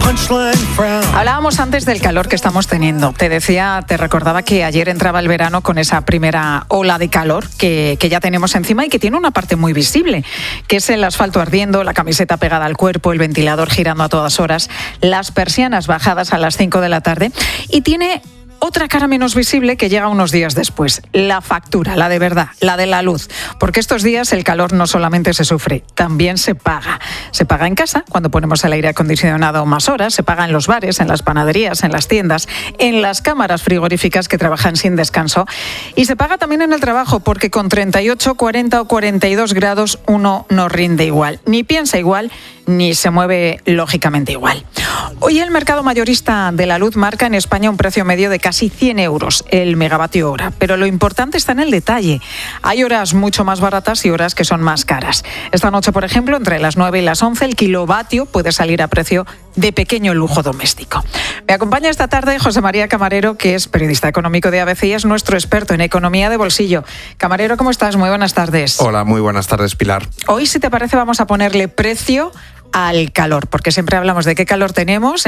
Hablábamos antes del calor que estamos teniendo. Te recordaba que ayer entraba el verano con esa primera ola de calor que ya tenemos encima y que tiene una parte muy visible, que es el asfalto ardiendo, la camiseta pegada al cuerpo, el ventilador girando a todas horas, las persianas bajadas a las 5 de la tarde, y tiene otra cara menos visible que llega unos días después, la factura, la de verdad, la de la luz. Porque estos días el calor no solamente se sufre, también se paga. Se paga en casa, cuando ponemos el aire acondicionado más horas, se paga en los bares, en las panaderías, en las tiendas, en las cámaras frigoríficas que trabajan sin descanso. Y se paga también en el trabajo, porque con 38, 40 o 42 grados uno no rinde igual, ni piensa igual, ni se mueve lógicamente igual. Hoy el mercado mayorista de la luz marca en España un precio medio de casi 100 euros el megavatio hora, pero lo importante está en el detalle. Hay horas mucho más baratas y horas que son más caras. Esta noche, por ejemplo, entre las 9 y las 11, el kilovatio puede salir a precio de pequeño lujo doméstico. Me acompaña esta tarde José María Camarero, que es periodista económico de ABC y es nuestro experto en economía de bolsillo. Camarero, ¿cómo estás? Muy buenas tardes. Hola, muy buenas tardes, Pilar. Hoy, si te parece, vamos a ponerle precio al calor, porque siempre hablamos de qué calor tenemos,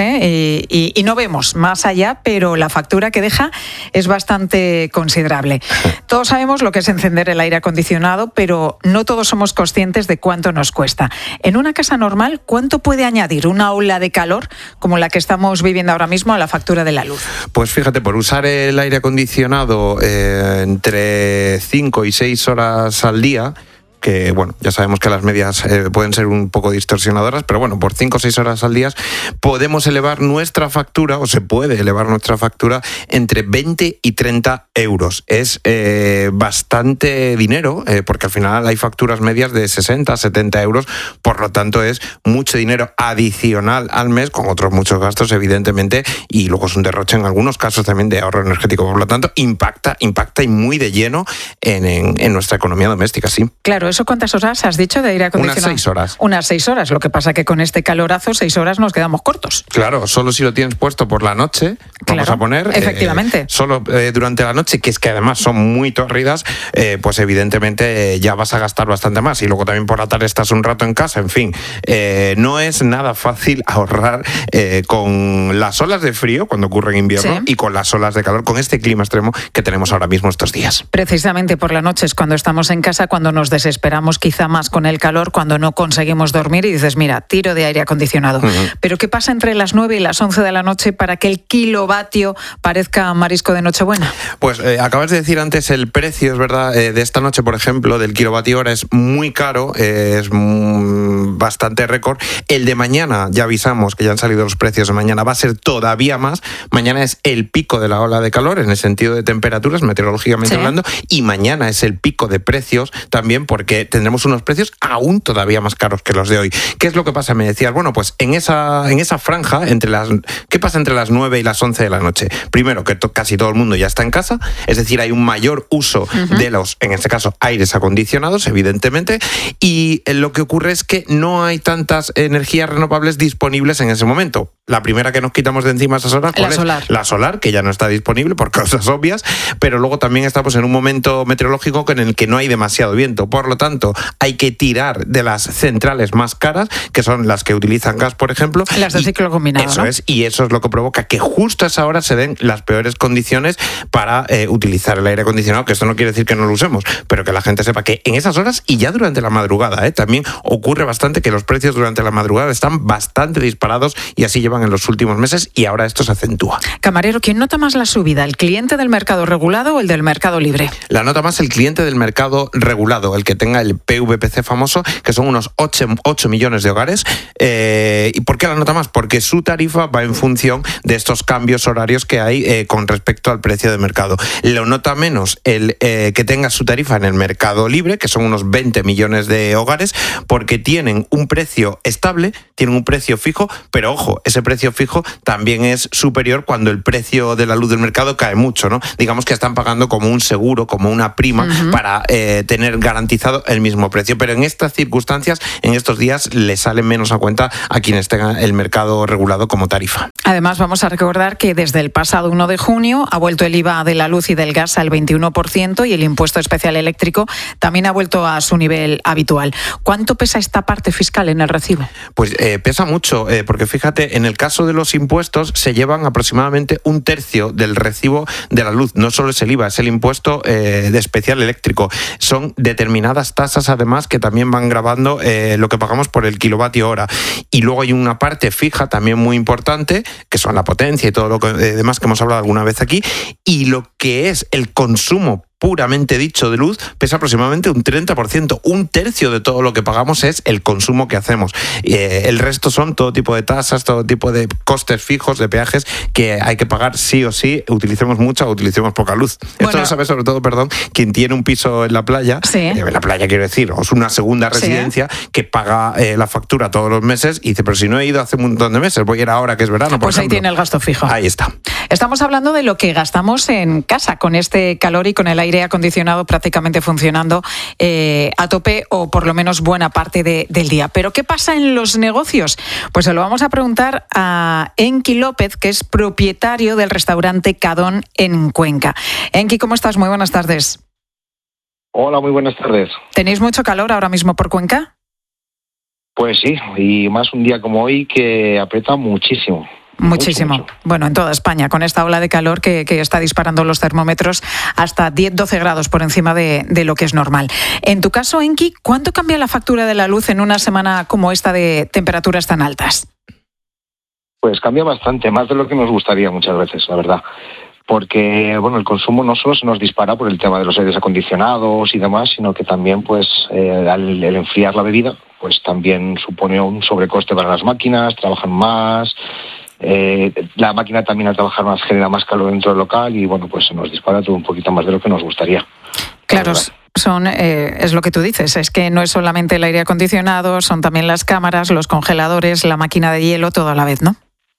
y no vemos más allá, pero la factura que deja es bastante considerable. Todos sabemos lo que es encender el aire acondicionado, pero no todos somos conscientes de cuánto nos cuesta. En una casa normal, ¿cuánto puede añadir una ola de calor como la que estamos viviendo ahora mismo a la factura de la luz? Pues fíjate, por usar el aire acondicionado entre 5 y 6 horas al día, que bueno, ya sabemos que las medias pueden ser un poco distorsionadoras, pero bueno, por 5 o 6 horas al día podemos elevar nuestra factura, o se puede elevar nuestra factura entre 20 y 30 euros. Es bastante dinero, porque al final hay facturas medias de 60, 70 euros, por lo tanto es mucho dinero adicional al mes, con otros muchos gastos, evidentemente, y luego es un derroche en algunos casos también de ahorro energético, por lo tanto impacta y muy de lleno en nuestra economía doméstica, sí. Claro, ¿eso cuántas horas has dicho de aire acondicionado? Unas 6 horas. Unas 6 horas, lo que pasa que con este calorazo 6 horas nos quedamos cortos. Claro, solo si lo tienes puesto por la noche, vamos claro, a poner. Efectivamente. Solo durante la noche, que es que además son muy tórridas, pues evidentemente ya vas a gastar bastante más. Y luego también por la tarde estás un rato en casa, en fin. No es nada fácil ahorrar con las olas de frío, cuando ocurre en invierno, sí, y con las olas de calor, con este clima extremo que tenemos ahora mismo estos días. Precisamente por la noche es cuando estamos en casa, cuando nos desesperamos quizá más con el calor, cuando no conseguimos dormir y dices, mira, tiro de aire acondicionado. Uh-huh. Pero ¿qué pasa entre las 9 y las 11 de la noche para que el kilovatio parezca marisco de Nochebuena? Pues acabas de decir antes el precio, es verdad, de esta noche, por ejemplo, del kilovatio hora es muy caro, es bastante récord. El de mañana, ya avisamos que ya han salido los precios de mañana, va a ser todavía más. Mañana es el pico de la ola de calor en el sentido de temperaturas, meteorológicamente hablando, y mañana es el pico de precios también, porque tendremos unos precios aún todavía más caros que los de hoy. ¿Qué es lo que pasa? Me decías, bueno, pues en esa franja, ¿qué pasa entre las 9 y las 11 de la noche? Primero, que casi todo el mundo ya está en casa, es decir, hay un mayor uso de los, en este caso, aires acondicionados, evidentemente, y lo que ocurre es que no hay tantas energías renovables disponibles en ese momento. La primera que nos quitamos de encima a esas horas, ¿cuál es? La solar, que ya no está disponible por causas obvias, pero luego también estamos en un momento meteorológico en el que no hay demasiado viento. Por lo tanto, hay que tirar de las centrales más caras, que son las que utilizan gas, por ejemplo. Las de ciclo combinado, eso, ¿no? Y eso es lo que provoca que justo a esa hora se den las peores condiciones para utilizar el aire acondicionado, que esto no quiere decir que no lo usemos, pero que la gente sepa que en esas horas y ya durante la madrugada, también ocurre bastante que los precios durante la madrugada están bastante disparados y así llevan en los últimos meses, y ahora esto se acentúa. Camarero, ¿quién nota más la subida? ¿El cliente del mercado regulado o el del mercado libre? La nota más el cliente del mercado regulado, el que tenga el PVPC famoso, que son unos 8 millones de hogares. ¿Y por qué la nota más? Porque su tarifa va en función de estos cambios horarios que hay con respecto al precio de mercado. Lo nota menos el que tenga su tarifa en el mercado libre, que son unos 20 millones de hogares, porque tienen un precio estable, tienen un precio fijo, pero ojo, ese precio fijo también es superior cuando el precio de la luz del mercado cae mucho, ¿no? Digamos que están pagando como un seguro, como una prima, para tener garantizado el mismo precio, pero en estas circunstancias, en estos días, le sale menos a cuenta a quienes tengan el mercado regulado como tarifa. Además, vamos a recordar que desde el pasado 1 de junio ha vuelto el IVA de la luz y del gas al 21% y el impuesto especial eléctrico también ha vuelto a su nivel habitual. ¿Cuánto pesa esta parte fiscal en el recibo? Pues pesa mucho, porque fíjate, en el caso de los impuestos se llevan aproximadamente 1/3 del recibo de la luz. No solo es el IVA, es el impuesto de especial eléctrico. Son determinadas tasas, además, que también van grabando lo que pagamos por el kilovatio hora. Y luego hay una parte fija también muy importante, que son la potencia y todo lo demás que hemos hablado alguna vez aquí, y lo que es el consumo puramente dicho de luz pesa aproximadamente un 30%. 1/3 de todo lo que pagamos es el consumo que hacemos. El resto son todo tipo de tasas, todo tipo de costes fijos, de peajes que hay que pagar sí o sí, utilicemos mucha o utilicemos poca luz. Esto lo sabe sobre todo, quien tiene un piso en la playa, en la playa quiero decir, o es una segunda residencia que paga la factura todos los meses y dice, pero si no he ido hace un montón de meses, voy a ir ahora que es verano, por ejemplo. Ahí tiene el gasto fijo. Ahí está. Estamos hablando de lo que gastamos en casa con este calor y con el aire acondicionado prácticamente funcionando a tope o por lo menos buena parte del día. ¿Pero qué pasa en los negocios? Pues se lo vamos a preguntar a Enki López, que es propietario del restaurante Cadón en Cuenca. Enki, ¿cómo estás? Muy buenas tardes. Hola, muy buenas tardes. ¿Tenéis mucho calor ahora mismo por Cuenca? Pues sí, y más un día como hoy que aprieta muchísimo. Muchísimo. Mucho. Bueno, en toda España, con esta ola de calor que está disparando los termómetros hasta 10-12 grados por encima de lo que es normal. En tu caso, Enki, ¿cuánto cambia la factura de la luz en una semana como esta de temperaturas tan altas? Pues cambia bastante, más de lo que nos gustaría muchas veces, la verdad. Porque el consumo no solo se nos dispara por el tema de los aires acondicionados y demás, sino que también al enfriar la bebida, pues también supone un sobrecoste para las máquinas, trabajan más. La máquina también al trabajar más genera más calor dentro del local y pues se nos dispara todo un poquito más de lo que nos gustaría. Claro, es lo que tú dices, es que no es solamente el aire acondicionado, son también las cámaras, los congeladores, la máquina de hielo, todo a la vez, ¿no?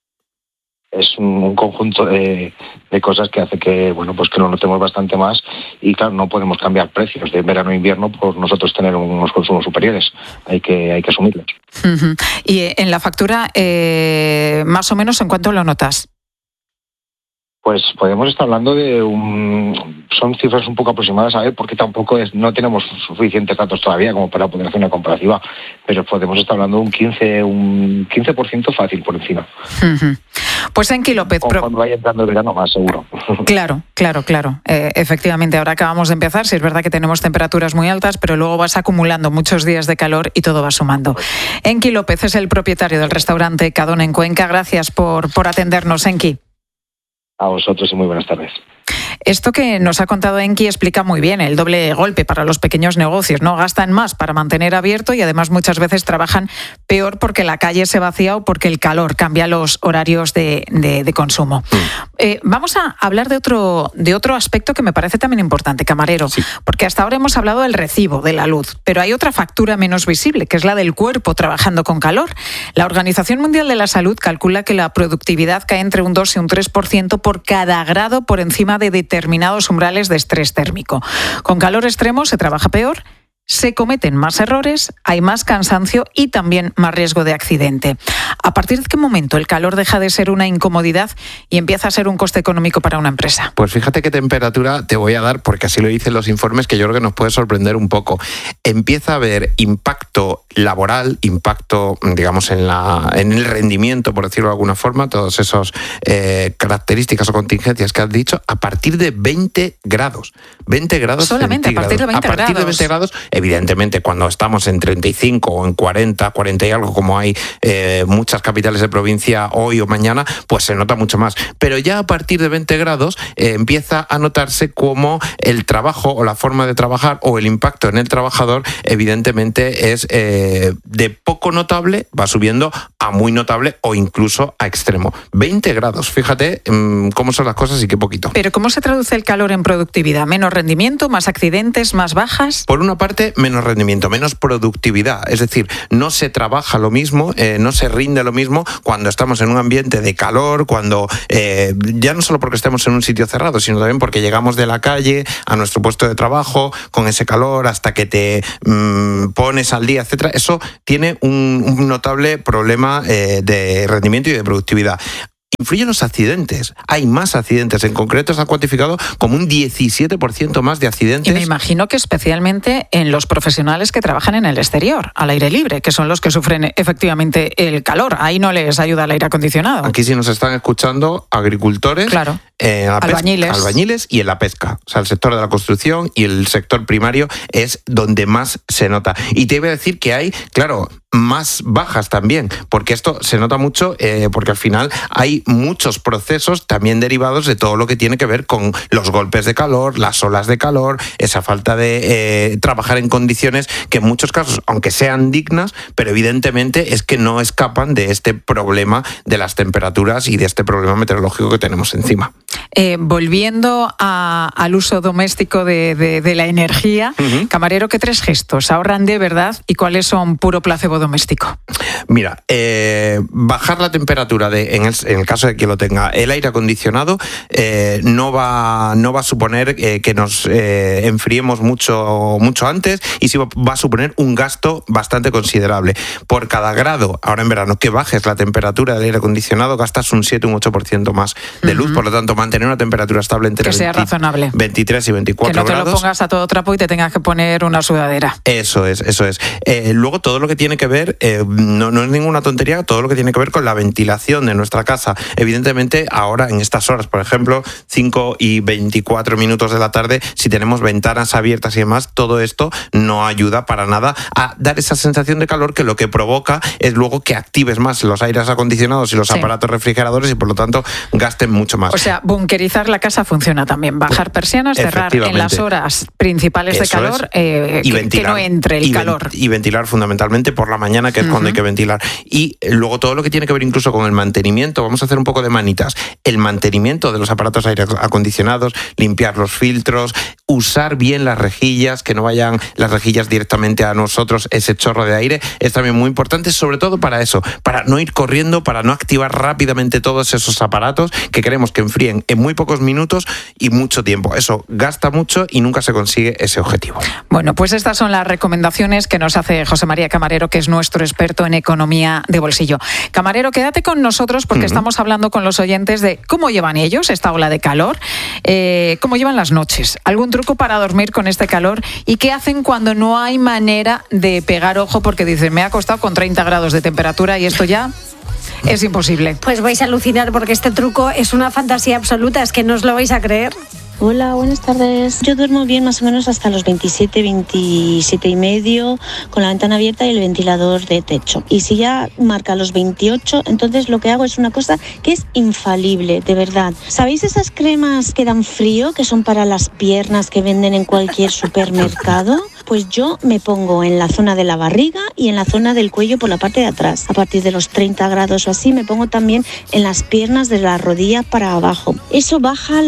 Es un conjunto de cosas que hace que que lo notemos bastante más y claro, no podemos cambiar precios de verano a invierno por nosotros tener unos consumos superiores, hay que asumirlos. Uh-huh. Y en la factura, más o menos, ¿en cuánto lo notas? Pues podemos estar hablando de son cifras un poco aproximadas, porque tampoco no tenemos suficientes datos todavía como para poder hacer una comparativa, pero podemos estar hablando de un 15% fácil por encima. Uh-huh. Pues Enki López... Cuando vaya entrando el verano más seguro. Claro. Efectivamente, ahora acabamos de empezar, sí es verdad que tenemos temperaturas muy altas, pero luego vas acumulando muchos días de calor y todo va sumando. Enki López es el propietario del restaurante Cadón en Cuenca. Gracias por atendernos, Enki. A vosotros y muy buenas tardes. Esto que nos ha contado Enki explica muy bien el doble golpe para los pequeños negocios, ¿no? Gastan más para mantener abierto y además muchas veces trabajan peor porque la calle se vacía o porque el calor cambia los horarios de consumo. Vamos a hablar de otro aspecto que me parece también importante, camarero, sí. Porque hasta ahora hemos hablado del recibo de la luz, pero hay otra factura menos visible, que es la del cuerpo trabajando con calor. La Organización Mundial de la Salud calcula que la productividad cae entre un 2 y un 3% por cada grado por encima de determinados umbrales de estrés térmico. Con calor extremo se trabaja peor, se cometen más errores, hay más cansancio y también más riesgo de accidente. ¿A partir de qué momento el calor deja de ser una incomodidad y empieza a ser un coste económico para una empresa? Pues fíjate qué temperatura te voy a dar, porque así lo dicen los informes, que yo creo que nos puede sorprender un poco. Empieza a haber impacto laboral, impacto, digamos, en el rendimiento, por decirlo de alguna forma, todas esas características o contingencias que has dicho, a partir de 20 grados. 20 grados solamente centígrados. A partir de 20 grados. Evidentemente, cuando estamos en 35 o en 40 y algo, como hay muchas capitales de provincia hoy o mañana, pues se nota mucho más. Pero ya a partir de 20 grados empieza a notarse cómo el trabajo o la forma de trabajar o el impacto en el trabajador, evidentemente, es de poco notable, va subiendo a muy notable o incluso a extremo. 20 grados, fíjate cómo son las cosas y qué poquito. Pero ¿cómo se traduce el calor en productividad? ¿Menos rendimiento, más accidentes, más bajas? Por una parte, menos rendimiento, menos productividad. Es decir, no se trabaja lo mismo, no se rinde lo mismo cuando estamos en un ambiente de calor, cuando ya no solo porque estemos en un sitio cerrado, sino también porque llegamos de la calle a nuestro puesto de trabajo con ese calor hasta que te pones al día, etcétera. Eso tiene un notable problema de rendimiento y de productividad. influyen los accidentes. Hay más accidentes. En concreto se ha cuantificado como un 17% más de accidentes. Y me imagino que especialmente en los profesionales que trabajan en el exterior, al aire libre, que son los que sufren efectivamente el calor. Ahí no les ayuda el aire acondicionado. Aquí sí nos están escuchando agricultores, claro. Albañiles y en la pesca. O sea, el sector de la construcción y el sector primario es donde más se nota. Y te iba a decir que hay, claro, más bajas también, porque esto se nota mucho, porque al final hay muchos procesos también derivados de todo lo que tiene que ver con los golpes de calor, las olas de calor, esa falta de trabajar en condiciones que en muchos casos, aunque sean dignas, pero evidentemente es que no escapan de este problema de las temperaturas y de este problema meteorológico que tenemos encima. Volviendo al uso doméstico de la energía, Camarero, ¿qué 3 gestos ahorran de verdad y cuáles son puro placebo doméstico? Mira, bajar la temperatura en el caso de que lo tenga el aire acondicionado no va a suponer que nos enfriemos mucho antes, y sí va a suponer un gasto bastante considerable. Por cada grado, ahora en verano, que bajes la temperatura del aire acondicionado, gastas un 7 o un 8% más de luz. Por lo tanto, mantener una temperatura estable entre que sea razonable. 23 y 24 grados. Que no te lo pongas a todo trapo y te tengas que poner una sudadera. Eso es. Luego, todo lo que tiene que ver, no es ninguna tontería, todo lo que tiene que ver con la ventilación de nuestra casa. Evidentemente, ahora en estas horas, por ejemplo, 5 y 24 minutos de la tarde, si tenemos ventanas abiertas y demás, todo esto no ayuda para nada a dar esa sensación de calor, que lo que provoca es luego que actives más los aires acondicionados y los aparatos refrigeradores, y por lo tanto gasten mucho más. O sea, bunkerizar la casa funciona también. Bajar persianas, cerrar en las horas principales de calor, y ventilar, que no entre el calor. Y ventilar fundamentalmente por la mañana, que es cuando hay que ventilar. Y luego todo lo que tiene que ver incluso con el mantenimiento, vamos a hacer un poco de manitas. El mantenimiento de los aparatos aire acondicionados, limpiar los filtros, usar bien las rejillas, que no vayan las rejillas directamente a nosotros, ese chorro de aire, es también muy importante, sobre todo para eso, para no ir corriendo, para no activar rápidamente todos esos aparatos que queremos que enfríen en muy pocos minutos y mucho tiempo. Eso gasta mucho y nunca se consigue ese objetivo. Bueno, pues estas son las recomendaciones que nos hace José María Camarero, que es nuestro experto en economía de bolsillo. Camarero, quédate con nosotros porque estamos hablando con los oyentes de cómo llevan ellos esta ola de calor, cómo llevan las noches, algún truco para dormir con este calor y qué hacen cuando no hay manera de pegar ojo porque dicen, me ha acostado con 30 grados de temperatura y esto ya es imposible. Pues vais a alucinar porque este truco es una fantasía absoluta, es que no os lo vais a creer. Hola, buenas tardes. Yo duermo bien más o menos hasta los 27 y medio, con la ventana abierta y el ventilador de techo. Y si ya marca los 28, entonces lo que hago es una cosa que es infalible, de verdad. ¿Sabéis esas cremas que dan frío, que son para las piernas, que venden en cualquier supermercado? Pues yo me pongo en la zona de la barriga y en la zona del cuello por la parte de atrás. A partir de los 30 grados o así, me pongo también en las piernas de la rodilla para abajo. Eso baja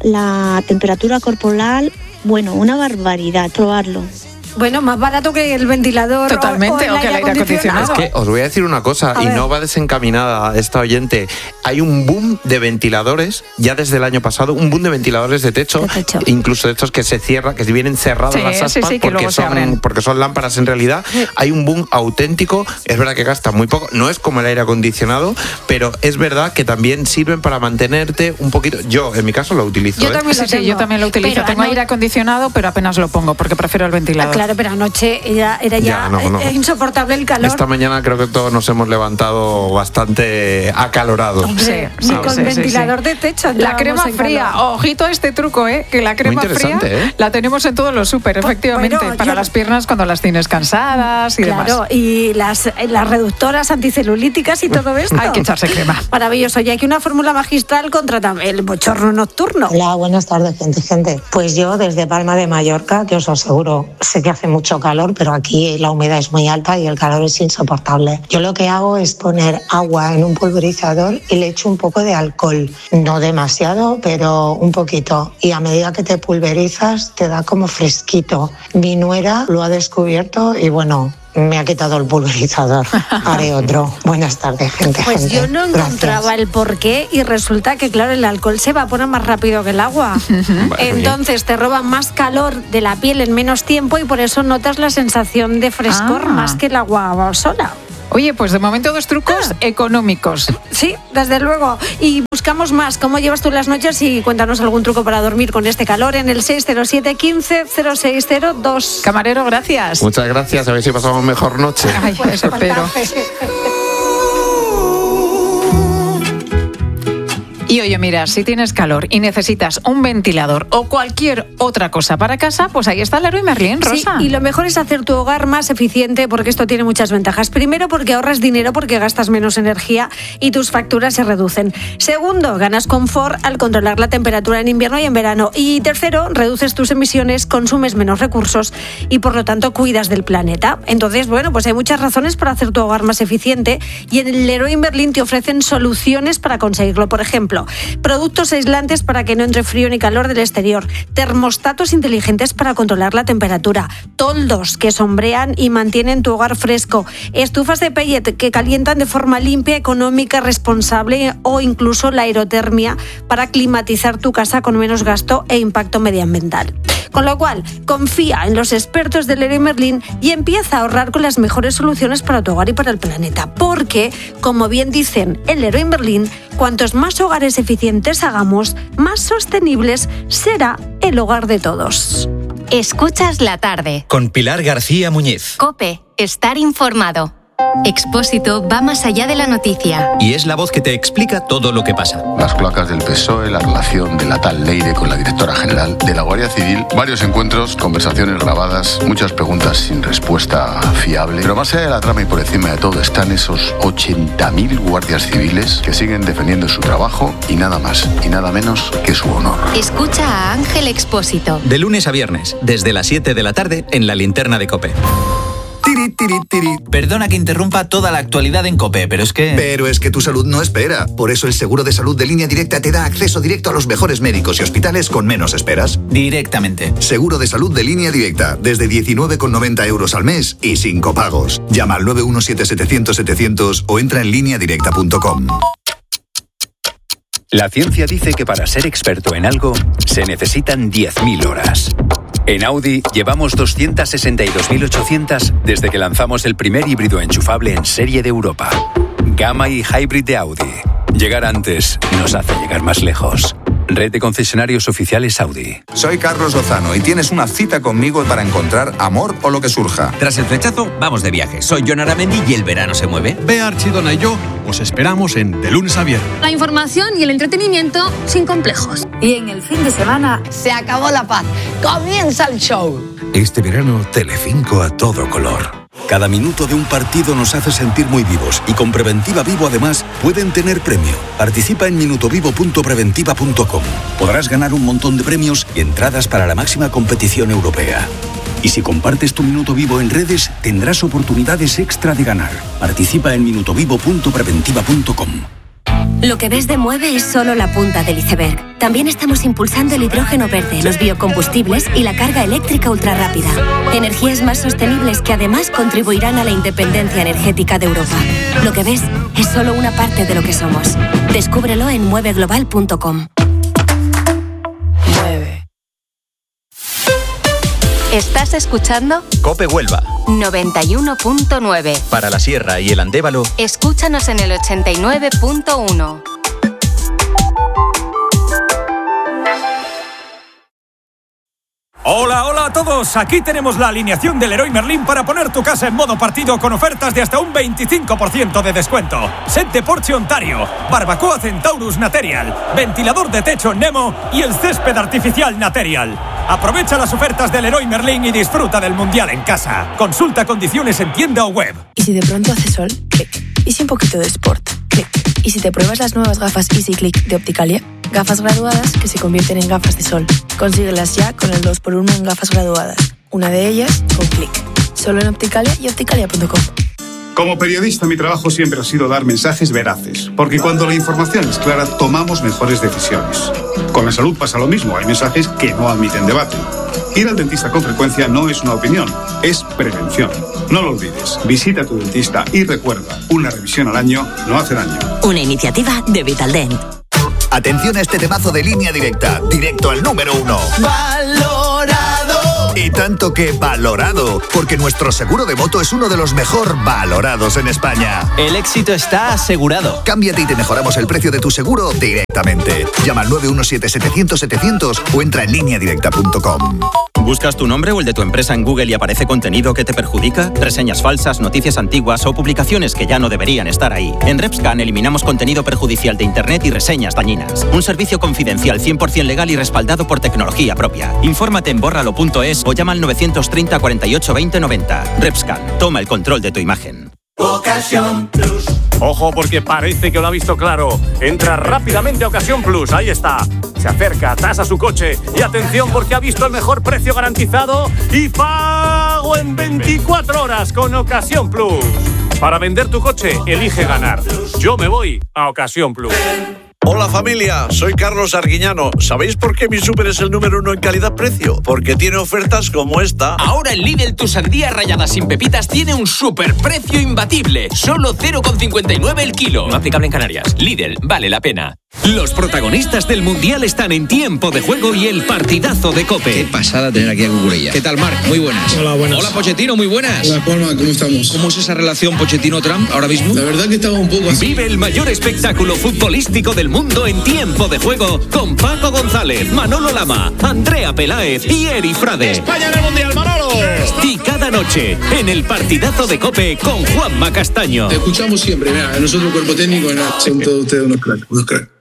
la temperatura corporal, bueno, una barbaridad, probarlo. Bueno, más barato que el ventilador. Totalmente, o que el aire acondicionado. Es que os voy a decir una cosa, y no va desencaminada esta oyente. Hay un boom de ventiladores, ya desde el año pasado, un boom de ventiladores de techo. Incluso de estos que se cierran, que vienen cerrados las aspas, porque son lámparas en realidad. Hay un boom auténtico, es verdad que gasta muy poco, no es como el aire acondicionado, pero es verdad que también sirven para mantenerte un poquito. Yo, en mi caso, lo utilizo. Yo también lo utilizo. Pero tengo aire acondicionado, pero apenas lo pongo, porque prefiero el ventilador. Claro, pero anoche era ya insoportable el calor. Esta mañana creo que todos nos hemos levantado bastante acalorados. Ni con ventilador de techo. La crema fría, ojito a este truco, que la crema fría la tenemos en todos los súper, efectivamente, para las piernas cuando las tienes cansadas y demás. Claro, y las reductoras anticelulíticas y todo esto. Hay que echarse crema. Maravilloso. Y hay que una fórmula magistral contra el bochorno nocturno. Hola, buenas tardes, gente. Pues yo desde Palma de Mallorca, que os aseguro, sé que hace mucho calor, pero aquí la humedad es muy alta y el calor es insoportable. Yo lo que hago es poner agua en un pulverizador y le echo un poco de alcohol. No demasiado, pero un poquito. Y a medida que te pulverizas, te da como fresquito. Mi nuera lo ha descubierto y bueno, me ha quitado el pulverizador. Haré otro. Buenas tardes, gente. Pues yo no encontraba el porqué y resulta que, claro, el alcohol se evapora más rápido que el agua. Entonces te roba más calor de la piel en menos tiempo y por eso notas la sensación de frescor más que el agua sola. Oye, pues de momento 2 trucos económicos. Sí, desde luego. Y buscamos más. ¿Cómo llevas tú las noches? Y cuéntanos algún truco para dormir con este calor en el 607 15 0602. Camarero, gracias. Muchas gracias, a ver si pasamos mejor noche. Ay, eso espero. Y oye, mira, si tienes calor y necesitas un ventilador o cualquier otra cosa para casa, pues ahí está Leroy Merlin, Rosa. Sí, y lo mejor es hacer tu hogar más eficiente porque esto tiene muchas ventajas. Primero, porque ahorras dinero porque gastas menos energía y tus facturas se reducen. Segundo, ganas confort al controlar la temperatura en invierno y en verano. Y tercero, reduces tus emisiones, consumes menos recursos y por lo tanto cuidas del planeta. Entonces, bueno, pues hay muchas razones para hacer tu hogar más eficiente y en el Leroy Merlin te ofrecen soluciones para conseguirlo. Por ejemplo, productos aislantes para que no entre frío ni calor del exterior, termostatos inteligentes para controlar la temperatura, toldos que sombrean y mantienen tu hogar fresco, estufas de pellet que calientan de forma limpia, económica, responsable o incluso la aerotermia para climatizar tu casa con menos gasto e impacto medioambiental. Con lo cual, confía en los expertos del Leroy Merlin y empieza a ahorrar con las mejores soluciones para tu hogar y para el planeta. Porque, como bien dicen en Leroy Merlin, cuantos más hogares eficientes hagamos, más sostenibles será el hogar de todos. Escuchas la tarde. Con Pilar García Muñiz. COPE. Estar informado. Expósito va más allá de la noticia. Y es la voz que te explica todo lo que pasa. Las cloacas del PSOE, la relación de la tal Leire con la directora general, de la Guardia Civil, varios encuentros, conversaciones grabadas, muchas preguntas sin respuesta fiable. Pero más allá de la trama y por encima de todo están esos 80.000 guardias civiles que siguen defendiendo su trabajo y nada más y nada menos que su honor. Escucha a Ángel Expósito. De lunes a viernes, desde las 7 de la tarde, en la linterna de COPE. Perdona que interrumpa toda la actualidad en COPE, pero es que tu salud no espera. Por eso el seguro de salud de Línea Directa te da acceso directo a los mejores médicos y hospitales con menos esperas. Directamente. Seguro de salud de Línea Directa, desde 19,90 € al mes y sin copagos. Llama al 917-700-700 o entra en lineadirecta.com. La ciencia dice que para ser experto en algo se necesitan 10.000 horas. En Audi llevamos 262.800 desde que lanzamos el primer híbrido enchufable en serie de Europa. Gamma y Hybrid de Audi. Llegar antes nos hace llegar más lejos. Red de concesionarios oficiales Audi. Soy Carlos Lozano y tienes una cita conmigo para encontrar amor o lo que surja. Tras el flechazo, vamos de viaje. Soy Jon Aramendi y el verano se mueve. Bea Archidona y yo os esperamos en De Lunes a Viernes. La información y el entretenimiento sin complejos. Y en el fin de semana se acabó la paz. Comienza el show. Este verano, Telecinco a todo color. Cada minuto de un partido nos hace sentir muy vivos y con Preventiva Vivo además pueden tener premio. Participa en minutovivo.preventiva.com. Podrás ganar un montón de premios y entradas para la máxima competición europea. Y si compartes tu Minuto Vivo en redes, tendrás oportunidades extra de ganar. Participa en minutovivo.preventiva.com. Lo que ves de Mueve es solo la punta del iceberg. También estamos impulsando el hidrógeno verde, los biocombustibles y la carga eléctrica ultrarrápida. Energías más sostenibles que además contribuirán a la independencia energética de Europa. Lo que ves es solo una parte de lo que somos. Descúbrelo en mueveglobal.com. ¿Estás escuchando? COPE Huelva 91.9. Para la Sierra y el Andévalo, escúchanos en el 89.1. Hola, hola a todos. Aquí tenemos la alineación del Leroy Merlin para poner tu casa en modo partido con ofertas de hasta un 25% de descuento. Set de porche Ontario, barbacoa Centaurus Material, ventilador de techo Nemo y el césped artificial Material. Aprovecha las ofertas del Leroy Merlin y disfruta del Mundial en casa. Consulta condiciones en tienda o web. ¿Y si de pronto hace sol? Clic. ¿Y si un poquito de sport? Clic. ¿Y si te pruebas las nuevas gafas Easy Click de Opticalia? Gafas graduadas que se convierten en gafas de sol. Consíguelas ya con el 2x1 en gafas graduadas. Una de ellas con Click. Solo en Opticalia y opticalia.com. Como periodista, mi trabajo siempre ha sido dar mensajes veraces, porque cuando la información es clara, tomamos mejores decisiones. Con la salud pasa lo mismo, hay mensajes que no admiten debate. Ir al dentista con frecuencia no es una opinión, es prevención. No lo olvides, visita a tu dentista y recuerda, una revisión al año no hace daño. Una iniciativa de Vitaldent. Atención a este temazo de Línea Directa, directo al número 1. Valorado. Y tanto que valorado, porque nuestro seguro de moto es uno de los mejor valorados en España. El éxito está asegurado. Cámbiate y te mejoramos el precio de tu seguro directamente. Llama al 917-700-700 o entra en lineadirecta.com. ¿Buscas tu nombre o el de tu empresa en Google y aparece contenido que te perjudica? Reseñas falsas, noticias antiguas o publicaciones que ya no deberían estar ahí. En Repscan eliminamos contenido perjudicial de Internet y reseñas dañinas. Un servicio confidencial 100% legal y respaldado por tecnología propia. Infórmate en bórralo.es o llama al 930 48 20 90. Repscan, toma el control de tu imagen. Ocasión Plus. Ojo, porque parece que lo ha visto claro. Entra rápidamente a Ocasión Plus, ahí está. Se acerca, tasa su coche y atención porque ha visto el mejor precio garantizado y pago en 24 horas con Ocasión Plus. Para vender tu coche, elige ganar. Yo me voy a Ocasión Plus. Hola familia, soy Carlos Arguiñano. ¿Sabéis por qué mi súper es el número 1 en calidad-precio? Porque tiene ofertas como esta. Ahora en Lidl tu sandía rallada sin pepitas tiene un superprecio imbatible. Solo 0,59 el kilo. No aplicable en Canarias. Lidl, vale la pena. Los protagonistas del Mundial están en Tiempo de Juego y el partidazo de COPE. Qué pasada tener aquí a Cucurella. ¿Qué tal, Marc? Muy buenas. Hola, buenas. Hola, Pochettino, muy buenas. Hola, Palma, ¿cómo estamos? ¿Cómo es esa relación Pochettino-Trump ahora mismo? La verdad que estaba un poco así. Vive el mayor espectáculo futbolístico del mundo en Tiempo de Juego con Paco González, Manolo Lama, Andrea Peláez y Eri Frade. ¡España en el Mundial, Manolo! Y cada noche en el partidazo de COPE con Juanma Castaño. Te escuchamos siempre, mira, nosotros cuerpo técnico, son todos ustedes unos cracks.